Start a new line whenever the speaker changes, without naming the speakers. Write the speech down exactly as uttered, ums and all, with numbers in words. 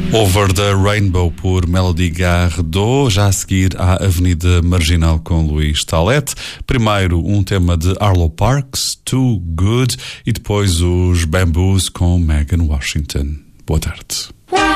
Over the Rainbow por Melody Gardot, já a seguir à Avenida Marginal com Luís Talete. Primeiro um tema de Arlo Parks, Too Good, e depois os Bamboos com Megan Washington. Boa tarde.